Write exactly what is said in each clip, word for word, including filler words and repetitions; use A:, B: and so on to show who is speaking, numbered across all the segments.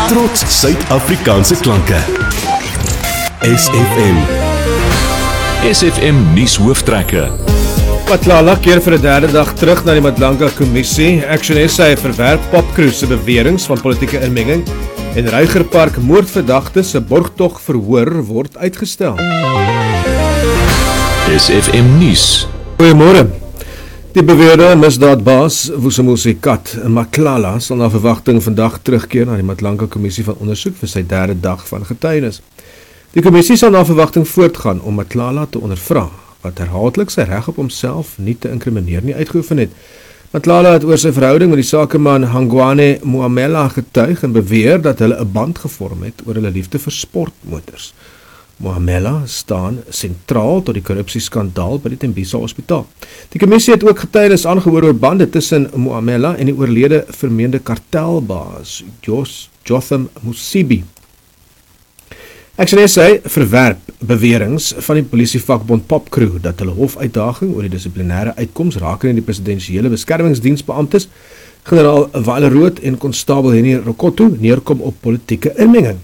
A: Trots Suid-Afrikaanse klanke. S F M.
B: S F M nuus hooftrekke.
C: Matlala keer vir 'n derde dag terug na die Madlanga Kommissie. Action S A verwerp Popcrew se beweringe van politieke inmenging en Ruigerpark moordverdagte se borgtog verhoor word uitgestel.
B: S F M nuus.
C: Goeiemôre. Die beweerde misdaadbaas Vusimuzi Kat Matlala sal na verwagting vandag terugkeer na die Madlanga Kommissie van ondersoek vir sy derde dag van getuienis. Die kommissie sal na verwagting voortgaan om Matlala te ondervra, wat herhaaldelijk sy reg op homself nie te inkrimineer nie uitgeoefen het. Matlala het oor sy verhouding met die sakeman Hangwane Moamela getuig en beweer dat hulle 'n band gevorm het oor hulle liefde vir sportmotors. Moamela staan sentraal tot die korrupsieskandaal by die Tembisa Hospitaal. Die kommissie het ook getuienis aangehoor oor bande tussen Moamela en die oorlede vermeende kartelbaas Jos Jotham Musibi. Action S A verwerp beweringe van die polisievakbond Popcrew dat hulle hofuitdaging oor die dissiplinêre uitkoms rakende die presidensiële beskermingsdiensbeamptes, generaal Waleroot en konstabel Henny Rokotto neerkom op politieke inmenging.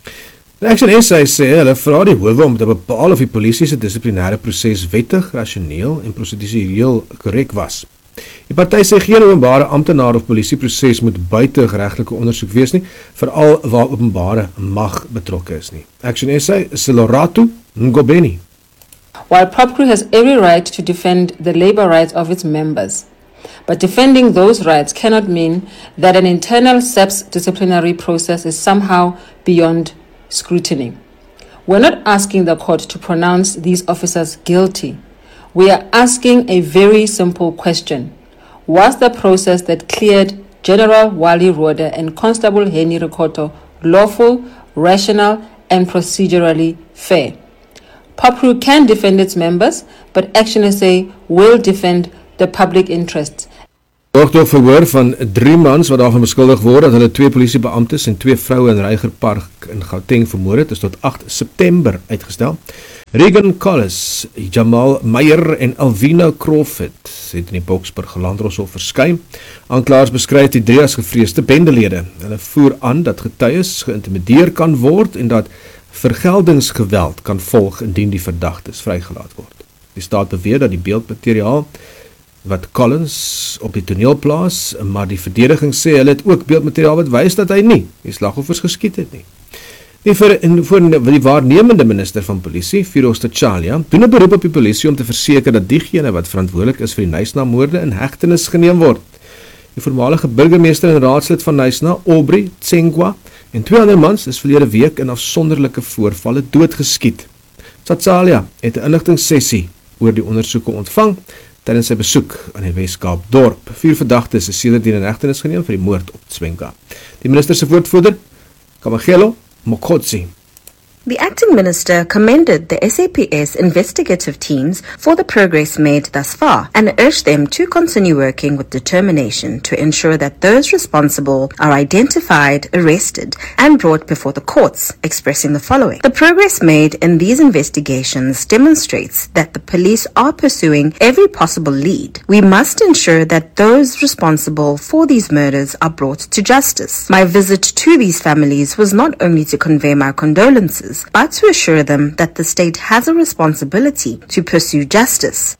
C: Action S A sê hulle vra die howe om te bepaal of die polisie se dissiplinêre proses wettig, rasioneel en prosedureel korrek was. Die party sê geen openbare amptenaar of polisieproses moet buite geregtelike ondersoek wees nie, veral waar openbare mag betrokke is nie. Action S A se Lorato Ngobeni.
D: While Popcrew has every right to defend the labor rights of its members, but defending those rights cannot mean that an internal S A P S disciplinary process is somehow beyond scrutiny. We're not asking the court to pronounce these officers guilty. We are asking a very simple question. Was the process that cleared General Wali Roda and Constable Henny Rokotto lawful, rational, and procedurally fair? Popcrew can defend its members, but Action S A will defend the public interests.
C: Borgtog verhoor van drie mans wat daarvan beskuldig word dat hulle twee polisiebeamptes en twee vroue in Ruigerpark in Gauteng vermoor het, is tot agt September uitgestel. Regan Collis, Jamal Meyer en Alvina Crawford het in die Boksburg Landdroshof verskyn. Aanklaers beskryf die drie as gevreesde bendelede. Hulle voer aan dat getuies geïntimideer kan word en dat vergeldingsgeweld kan volg indien die verdagtes vrygelaat word. Die staat beweer dat die beeldmateriaal wat Collins op die toneel plaas, maar die verdediging sê hulle het ook beeldmateriaal wat wys dat hy nie die slagoffers geskiet het nie. Die, vir, voor die waarnemende minister van polisie, Firoz Tachalia, doen 'n beroep op die polisie om te verseker dat diegene wat verantwoordelik is vir die Knysna moorde in hegtenis geneem word. Die voormalige burgemeester en raadslid van Knysna, Aubrey Tsengwa, en twee ander mans is verlede week in afsonderlike voorvalle doodgeskiet. Tachalia het 'n inligtingssessie oor die ondersoeke ontvang tydens sy besoek aan die Weskaap dorp. Vier verdagtes is sedertdien in hegtenis geneem vir die moord op Tswenga. Die minister se woordvoerder, Kamagelo Mokotsi.
E: The acting minister commended the S A P S investigative teams for the progress made thus far and urged them to continue working with determination to ensure that those responsible are identified, arrested, and brought before the courts, expressing the following. The progress made in these investigations demonstrates that the police are pursuing every possible lead. We must ensure that those responsible for these murders are brought to justice. My visit to these families was not only to convey my condolences, but to assure them that the state has a responsibility to pursue justice.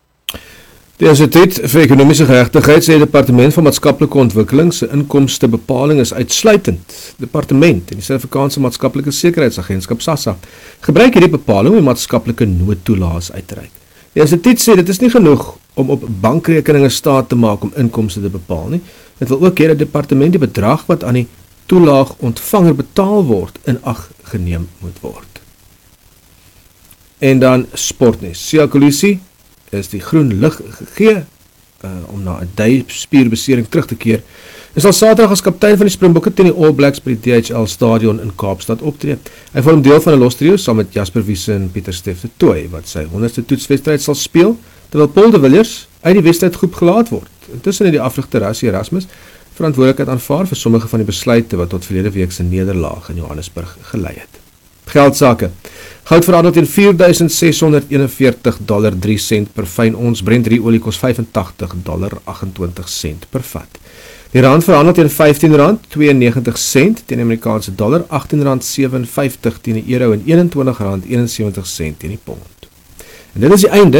C: Die Instituut vir Ekonomiese Geregtigheid sê die Departement van Maatskaplike Ontwikkeling se inkomstebepaling is uitsluitend. Departement en die Suid-Afrikaanse Maatskaplike Sekuriteitsagentskap SASSA gebruik hierdie bepaling om maatskaplike noodtoelaas uit te reik. Die instituut sê dit is nie genoeg om op bankrekeninge staat te maak om inkomste te bepaal nie. Dit wil ook hê dat die departement die bedrag wat aan die toelaag ontvanger betaal word in ag geneem moet word. En dan sportnuus. Siya Kolisi is die groen lig gegee uh, om na 'n duispierbesering terug te keer. Hy sal Saterdag as kaptein van die Springbokke teen die All Blacks by die D H L stadion in Kaapstad optree. Hy vorm deel van 'n lostrio saam met Jasper Wiese en Pieter Steff de Tooy wat sy honderdste toetswedstryd sal speel, terwyl Paul de Villiers uit die wedstrydgroep gelaat word. Intussen het die afrigter Rassie Erasmus verantwoordelikheid aanvaar vir sommige van die besluite wat tot verlede week se nederlaag in Johannesburg gelei het. Geldsake. Goud verhandel teen vier duisend ses honderd eenenveertig dollar drie sent per fyn ons. Brent olie kos vyfentagtig dollar agt-en-twintig sent per vat. Die rand verhandel teen vyftien rand tweeënnegentig sent teen die Amerikaanse dollar, agttien rand sewe en vyftig teen die euro en eenentwintig rand eenensewentig sent teen die pond. En dit is die einde.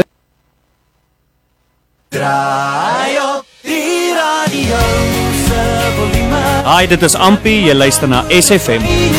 F: Draai op die radio se volume.
G: Hi, dit is Ampi, jy luister na S F M.